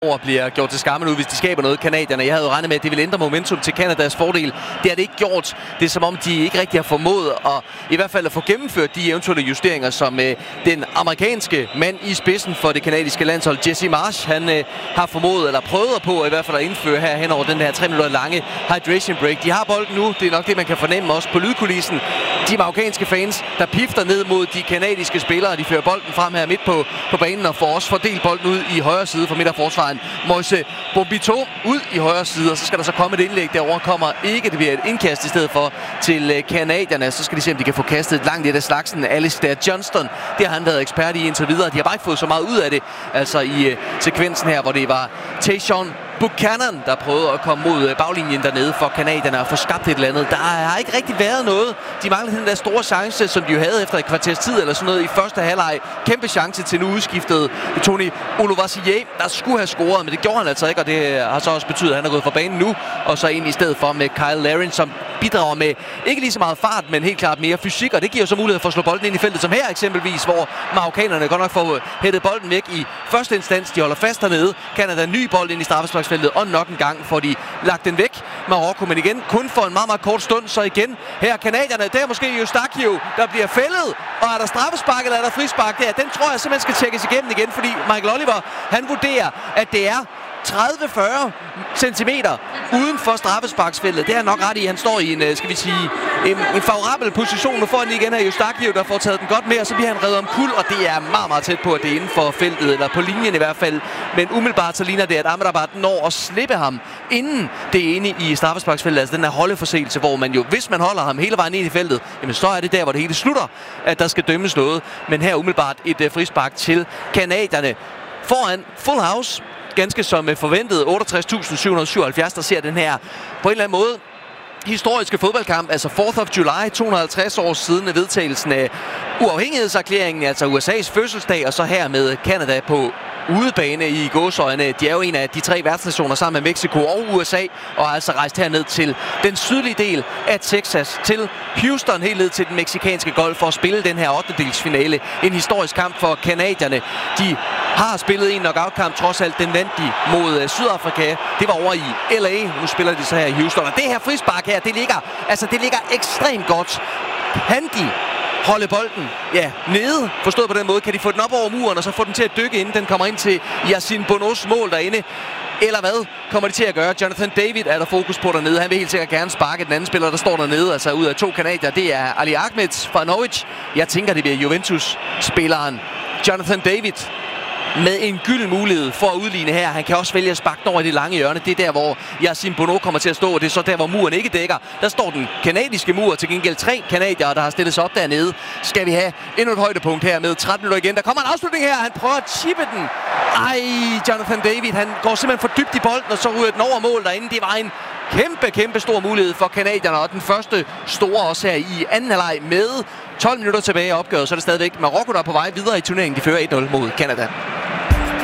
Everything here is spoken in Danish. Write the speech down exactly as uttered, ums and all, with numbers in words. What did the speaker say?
Ord bliver gjort til skamme nu, hvis de skaber noget, kanadierne. Jeg havde jo regnet med, at det ville ændre momentum til Kanadas fordel. Det har det ikke gjort. Det er som om, de ikke rigtig har formået at i hvert fald at få gennemført de eventuelle justeringer, som øh, den amerikanske mand i spidsen for det kanadiske landshold, Jesse Marsch, han øh, har formået, eller prøvet på i hvert fald at indføre her hen over den her tre minutter lange hydration break. De har bolden nu. Det er nok det, man kan fornemme også på lydkulissen. De marokkanske fans, der pifter ned mod de kanadiske spillere. De fører bolden frem her midt på, på banen og får også fordelt bolden ud i højre side for midterforsvaret. Moise Bombito ud i højre side, og så skal der så komme et indlæg derovre. Kommer ikke, det bliver et indkast i stedet for til kanadierne. Så skal de se, om de kan få kastet et langt et af slagsen. Alistair Johnston, det har han været ekspert i indtil videre. De har bare ikke fået så meget ud af det, altså i uh, sekvensen her, hvor det var Tayshaun Buchanan, der prøvede at komme mod baglinjen dernede for kanadierne og få skabt et eller andet. Der har ikke rigtig været noget. De manglede den der store chance, som de jo havde efter et kvarters tid eller sådan noget i første halvleg. Kæmpe chance til nu udskiftet Tony Oluvasier, der skulle have scoret, men det gjorde han altså ikke, og det har så også betydet, at han er gået fra banen nu, og så ind i stedet for med Kyle Larin, som bidrager med ikke lige så meget fart, men helt klart mere fysik, og det giver så mulighed for at slå bolden ind i feltet, som her eksempelvis, hvor marokkanerne godt nok får hættet bolden væk i første instans. De holder fast dernede. Canada ny bold ind i straffesparksfeltet, og nok en gang får de lagt den væk. Marokko, men igen kun for en meget, meget kort stund, så igen her kanadierne. Der er måske Eustáquio, der bliver fældet, og er der straffespark eller er der frispark der? Den tror jeg simpelthen skal tjekkes igennem igen, fordi Michael Oliver, han vurderer, at det er tredive til fyrre centimeter uden for straffesparksfeltet. Det er nok ret i. Han står i en, skal vi sige, en, en favorabel position. Nu får han igen her Eustáquio, der får taget den godt med, og så bliver han reddet om kul, og det er meget, meget tæt på, at det er inden for feltet, eller på linjen i hvert fald. Men umiddelbart så ligner det, at Amrabat når at slippe ham, inden det er inde i straffesparksfeltet. Altså den her holdeforseelse, hvor man jo, hvis man holder ham hele vejen ind i feltet, jamen så er det der, hvor det hele slutter, at der skal dømmes noget. Men her umiddelbart et uh, frispark til kanadierne. Foran full house, ganske som forventet, otteogtres tusind syv hundrede syvoghalvfjerds, der ser den her på en eller anden måde historiske fodboldkamp, altså fourth of July, to hundrede og halvtreds år siden af vedtagelsen af uafhængighedserklæringen, altså U S A's fødselsdag, og så her med Canada på udebane i gåseøjne. De er jo en af de tre værtsnationer sammen med Mexico og U S A, og har altså rejst herned til den sydlige del af Texas, til Houston, helt ned til den mexikanske golf, for at spille den her ottendedelsfinale. En historisk kamp for kanadierne. De har spillet en knockout-kamp, trods alt den vandt de mod Sydafrika. Det var over i L A. Nu spiller de så her i Houston, og det her frispark her, det ligger, altså det ligger ekstremt godt. Kan de holde bolden, ja, nede, forstået på den måde, kan de få den op over muren, og så få den til at dykke, inden den kommer ind til Yassine Bonos mål derinde? Eller hvad kommer de til at gøre? Jonathan David er der fokus på dernede. Han vil helt sikkert gerne sparke den anden spiller, der står dernede, altså ud af to kanadier. Det er Ali Ahmed fra Norwich. Jeg tænker, det bliver Juventus-spilleren Jonathan David med en gylden mulighed for at udligne her. Han kan også vælge at sparke den over i det lange hjørne. Det er der, hvor Yassine Bono kommer til at stå, og det er så der, hvor muren ikke dækker. Der står den kanadiske mur, til gengæld tre kanadier, der har stillet sig op dernede. Skal vi have endnu et højdepunkt her med tretten minutter igen. Der kommer en afslutning her. Han prøver at chippe den. Ej, Jonathan David, han går simpelthen for dybt i bolden, og så ryger den over mål derinde. Det var en kæmpe, kæmpe stor mulighed for kanadierne, og den første store også her i anden halvleg med tolv minutter tilbage i opgøret. Så er det stadigvæk Marokko, der er på vej videre i turneringen. De fører et nul mod Canada.